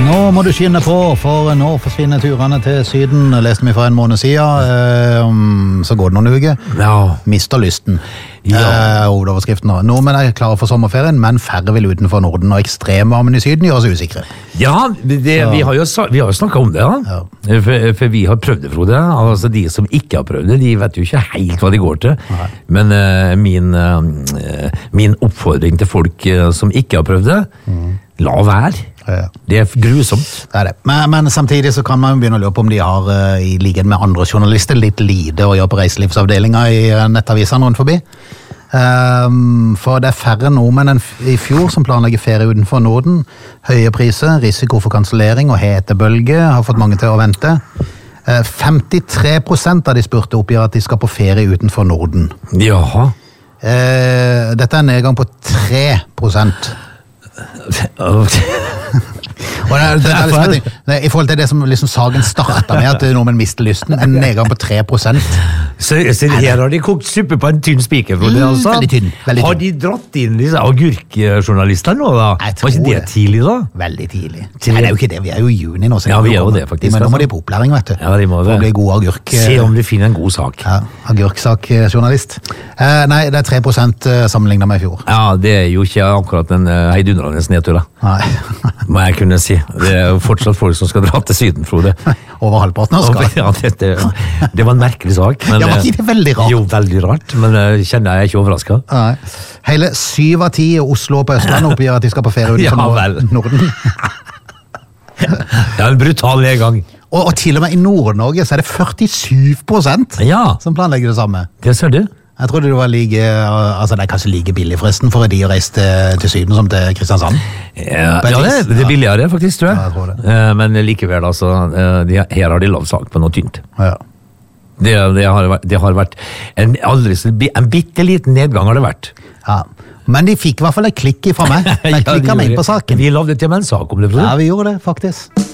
Nå må du skynde på, for nå forsvinner turene til Syden. Leste vi for en måned siden, så går det noen uker. Ja. Mister lysten. Hovedoverskriften nå. Nordmenn er klare for sommerferien, men færre vil utenfor Norden, og ekstremvarmen i Syden gjør oss usikre. Ja, vi har jo snakket om det, ja. For vi har prøvd det, Frode. Altså, de som ikke har prøvd det, de vet jo ikke helt hva de går til. Nei. Men min oppfordring til folk som ikke har prøvd det, la være. Ja. Det er grusomt. Det er det. Men samtidig så kan man begynne å lure på om de har, i likhet med andre journalister, litt lite å gjøre på reiselivsavdelingen i nettavisene rundt forbi. For det er færre nordmenn enn i fjor som planlegger ferie utenfor Norden. Høye priser, risiko for kansellering og hetebølge har fått mange til å vente. 53% av de spurte oppgir at de skal på ferie utenfor Norden. Jaha. Dette er en nedgang på 3%. Og det er liksom, i forhold til det som liksom saken startet med, at nordmenn mister lysten, en nedgang på 3%. Så her har de kokt suppe på en tynn spiker, altså. Veldig tynn. Har de dratt inn disse agurkjournalister nå, da? Var ikke det tidlig, da? Veldig tidlig. Nei, det er jo ikke det, vi er jo i juni nå. Ja, vi er jo det, faktisk. Men nå må de på opplæring, vet du. Ja, de må det. For å bli god agurk. Se om de finner en god sak. Ja, agurksak-journalist. Nei, det er 3% sammenlignet med i fjor. Ja, det er jo ikke akkurat en heidundrende nedtur, da. Nei. Må jeg kunne si. Det er jo fortsatt folk som skal dra til Syden, Frode. Over halvparten av skal. Ja, det var en merkelig sak. Men, ja, var ikke det veldig rart? Jo, veldig rart, men jeg kjenner jeg er ikke overrasket. Nei. Hele 7 av 10 i Oslo og på Østlandet oppgir at de skal på ferie utenfor Norden. Det er en brutal nedgang. Og til og med i Nord-Norge så er det 47% som planlegger det samme. Det ser du. Jeg trodde det var det er kanskje like billig forresten for de å reise til Syden som til Kristiansand. Ja, det er billigere faktisk, tror jeg. Ja, jeg tror det. Men likevel, altså, her har de lav sak på noe tynt. Ja. Det har vært en bitte liten nedgang har det vært. Ja, men de fikk i hvert fall et klikk fra meg. Jeg klikket meg inn på saken. Vi lavde til med en sak om det. Ja, vi gjorde det, faktisk.